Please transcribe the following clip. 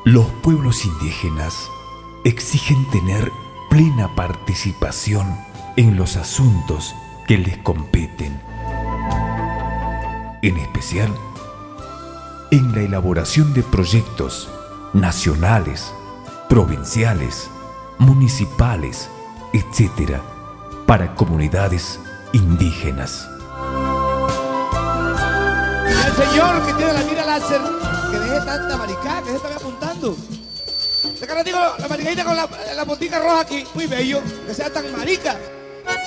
Los pueblos indígenas exigen tener plena participación en los asuntos que les competen, en especial en la elaboración de proyectos nacionales, provinciales, municipales, etc., para comunidades indígenas. El señor que tiene la mira láser, que deje tanta maricada, que se está apuntando. De cara digo, la maricadita con la botica roja aquí, muy bello, que sea tan marica.